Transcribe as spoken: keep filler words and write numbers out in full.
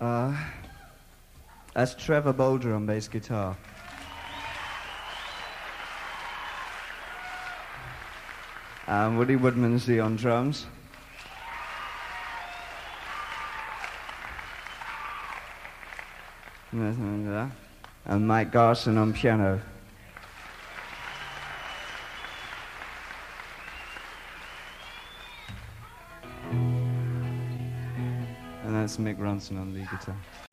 Uh, that's Trevor Boulder on bass guitar. And Woody Woodmansey on drums. And Mike Garson on piano. And that's Mick Ronson on lead guitar.